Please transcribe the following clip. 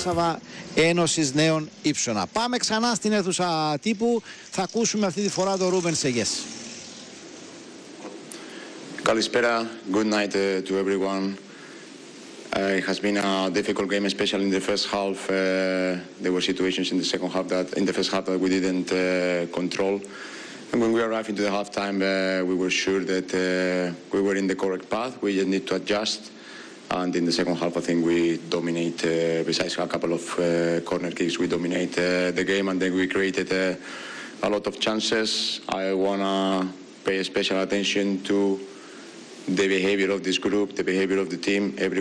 Βάρσαβα Ένωσης Νέων Ύψωνα. Πάμε ξανά στην αίθουσα τύπου. Θα ακούσουμε αυτή τη φορά τον Ρούμπεν Σεγές. Kalispera, good night to everyone. It has been a difficult game, especially in the first half. There were situations in the second half that we didn't control. And when we arrived into the halftime, we were sure that we were in the correct path. We just need to adjust. And in the second half, I think we dominate, besides a couple of corner kicks, we dominate the game, and then we created a lot of chances. I want to pay special attention to the behavior of this group, the behavior of the team.